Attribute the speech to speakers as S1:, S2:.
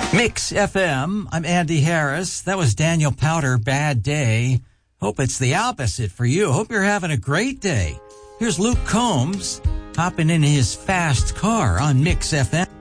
S1: Mix FM, I'm Andy Harris. That was Daniel Powter, Bad Day. Hope it's the opposite for you. Hope you're having a great day. Here's Luke Combs hopping in his fast car on Mix FM.